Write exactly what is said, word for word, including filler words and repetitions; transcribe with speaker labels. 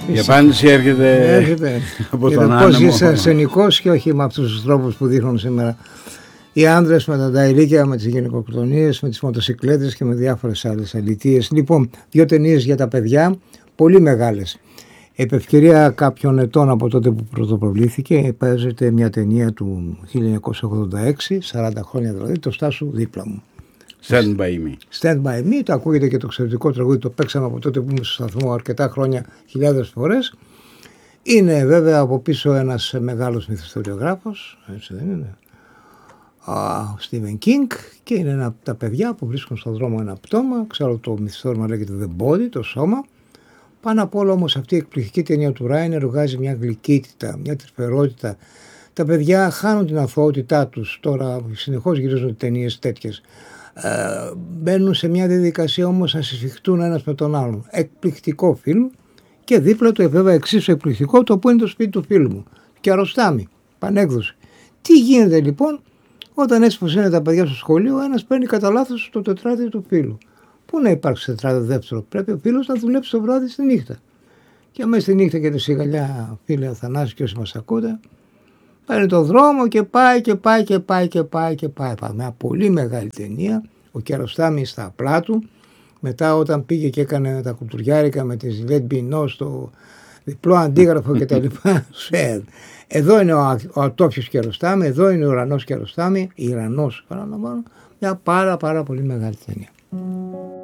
Speaker 1: Η απάντηση έρχεται,
Speaker 2: έρχεται.
Speaker 1: από τον άνεμο.
Speaker 2: Πώς είσαι αρσενικός και όχι με αυτούς τους τρόπους που δείχνουν σήμερα οι άνδρες με τα ταηλίκια, με τις γυναικοκτονίες, με τις μοτοσικλέτες και με διάφορες άλλες αλητίες. Λοιπόν, δύο ταινίες για τα παιδιά, πολύ μεγάλες. Επ' ευκαιρία κάποιων ετών από τότε που πρωτοπροβλήθηκε, παίζεται μια ταινία του χίλια εννιακόσια ογδόντα έξι, σαράντα χρόνια δηλαδή, το Στάσου δίπλα μου.
Speaker 1: Stand by me.
Speaker 2: Stand by me, το ακούγεται και το εξαιρετικό τραγούδι, το παίξαμε από τότε που ήμουν στο σταθμό αρκετά χρόνια, χιλιάδες φορές. Είναι βέβαια από πίσω ένας μεγάλος μυθιστοριογράφος, έτσι δεν είναι, ο Στίβεν Κίνγκ, και είναι ένα από τα παιδιά που βρίσκουν στον δρόμο ένα πτώμα. Ξέρω το μυθιστόρημα λέγεται The Body, το σώμα. Πάνω απ' όλα όμως αυτή η εκπληκτική ταινία του Ράινερ βγάζει μια γλυκύτητα, μια τρυφερότητα. Τα παιδιά χάνουν την αθωότητά τους, τώρα συνεχώς γυρίζουν ταινίες τέτοιες. Ε, μπαίνουν σε μια διαδικασία όμως να συσφιχτούν ένας με τον άλλον. Εκπληκτικό φιλμ, και δίπλα του βέβαια εξίσου εκπληκτικό το που είναι το σπίτι του φίλου μου. Και αρρωστάμι, πανέκδοση. Τι γίνεται λοιπόν όταν έτσι πως είναι τα παιδιά στο σχολείο, ένας παίρνει κατά λάθος το τετράδιο του φίλου. Πού να υπάρξει τετράδιο δεύτερο, πρέπει ο φίλος να δουλέψει το βράδυ στη νύχτα. Και μέσα στη νύχτα και τη σιγαλιά, φίλε Αθανάση και όσοι μας ακούτε, παίρνει το δρόμο και πάει και πάει και πάει και πάει και πάει. Πάει μια πολύ μεγάλη ταινία, ο Κιαρωστάμι στα απλά του. Μετά όταν πήγε και έκανε τα κουλτουριάρικα με τη Ζιλέτ Μπινό στο διπλό αντίγραφο κτλ. Εδώ είναι ο, ο ατόφιος Κιαρωστάμι, εδώ είναι ο ουρανός Κιαρωστάμι, Ιρανός παραλαμβάνω, μια πάρα πάρα πολύ μεγάλη ταινία.